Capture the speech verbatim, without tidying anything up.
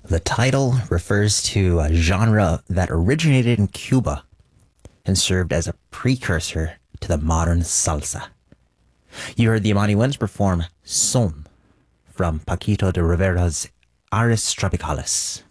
The title refers to a genre that originated in Cuba and served as a precursor to the modern salsa. You heard the Amaniwins perform Son from Paquito de Rivera's Aris Tropicalis.